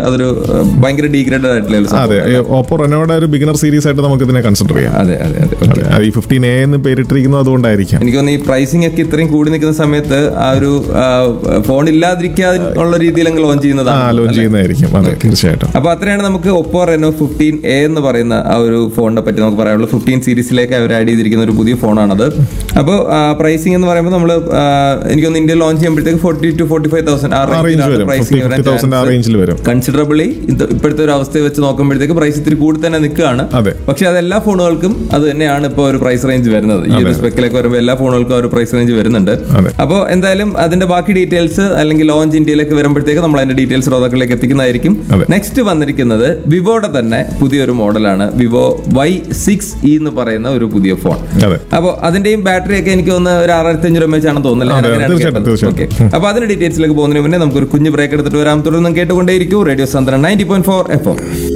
അതൊരു ഭയങ്കര ഡീഗ്രേഡഡ് ആയിട്ടുള്ള. അതെ, ഓപ്പോ റെനോയുടെ ഒരു ബിഗിനർ സീരീസ് ആയിട്ട് നമുക്ക് ഇതിനെ കൺസിഡർ ചെയ്യാം. അതെ അതെ അതെ. ഈ 15A എന്ന് പേരിട്ടിരിക്കുന്നത് അതുകൊണ്ടായിരിക്കും. എനിക്ക് തോന്നുന്നു ഈ പ്രൈസിംഗ് ഒക്കെ ഇത്രയും കൂടി നിൽക്കുന്ന സമയത്ത് ആ ഒരു ഫോൺ ഇല്ലാതിരിക്കാനുള്ള രീതിയിലെങ്കിൽ ലോഞ്ച് ചെയ്യുന്നതായിരിക്കും. അതെ, തീർച്ചയായിട്ടും. അപ്പൊ അത്രയാണ് നമുക്ക് ഒപ്പോ റെനോ 15A എന്ന് പറയുന്ന ആ ഒരു ഫോണിനെ പറ്റി നമുക്ക് പറയാനുള്ളത്. 15 സീരീസിലേക്ക് അവർ ആഡ് ചെയ്തിരിക്കുന്ന ഒരു പുതിയ ഫോണാണത്. അപ്പോൾ പ്രൈസിംഗ് എന്ന് പറയുമ്പോൾ നമ്മൾ എനിക്കൊന്ന് ഇന്ത്യയിൽ ലോഞ്ച് ചെയ്യുമ്പോഴത്തേക്ക് 40,000 to 45,000 റേഞ്ചിൽ വരും. കൺസിഡറബിളി ഇപ്പോഴത്തെ ഒരു അവസ്ഥ വെച്ച് നോക്കുമ്പോഴത്തേക്ക് പ്രൈസ് ഇത്തിരി കൂടി തന്നെ നിൽക്കുകയാണ്. പക്ഷെ അതെല്ലാ ഫോണുകൾക്കും അത് തന്നെയാണ് ഇപ്പോൾ ഒരു പ്രൈസ് റേഞ്ച് വരുന്നത്. ഈ ഒരു സ്പെക്കിലേക്ക് വരുമ്പോൾ എല്ലാ ഫോണുകൾക്കും ഒരു പ്രൈസ് റേഞ്ച് വരുന്നുണ്ട്. അപ്പോൾ എന്തായാലും അതിന്റെ ബാക്കി ഡീറ്റെയിൽസ് അല്ലെങ്കിൽ ലോഞ്ച് ഇന്ത്യയിലേക്ക് വരുമ്പോഴത്തേക്ക് നമ്മൾ അതിന്റെ ഡീറ്റെയിൽസ് ശ്രോതാക്കളിലേക്ക് എത്തിക്കുന്നതായിരിക്കും. നെക്സ്റ്റ് വന്നിരിക്കുന്നത് വിവോയുടെ തന്നെ പുതിയൊരു മോഡലാണ്, വിവോ Y6E എന്ന് പറയുന്ന ഒരു പുതിയ ഫോൺ. അപ്പോൾ അതിന്റെയും ബാറ്ററി ഒക്കെ എനിക്ക് തോന്നുന്നു ഒരു 6500 mAh ആണെന്ന് തോന്നുന്നില്ല. അപ്പൊ അതിന്റെ ഡീറ്റെയിൽസിലേക്ക് പോകുന്നതിന് മുന്നേ നമുക്കൊരു കുഞ്ഞു ബ്രേക്ക് എടുത്തിട്ട് വരാം. തുടർന്നും കേട്ടുകൊണ്ടേയിരിക്കും റേഡിയോ സാന്ത്വനം 90.4 FM.